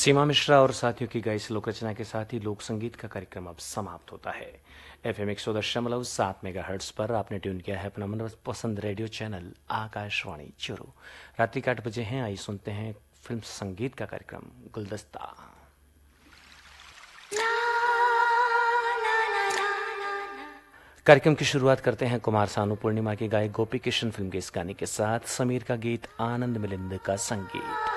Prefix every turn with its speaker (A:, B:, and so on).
A: सीमा मिश्रा और साथियों की गाई लोक रचना के साथ ही लोक संगीत का कार्यक्रम अब समाप्त होता है। FM 100.7 मेगाहर्ट्ज पर आपने ट्यून किया है अपना मनपसंद रेडियो चैनल आकाशवाणी चूरू। रात्रि के 8 बजे हैं, आइए सुनते हैं फिल्म संगीत का कार्यक्रम गुलदस्ता। कार्यक्रम की शुरुआत करते हैं कुमार सानू पूर्णिमा की गायक गोपी किशन फिल्म के इस गाने के साथ। समीर का गीत, आनंद मिलिंद का संगीत।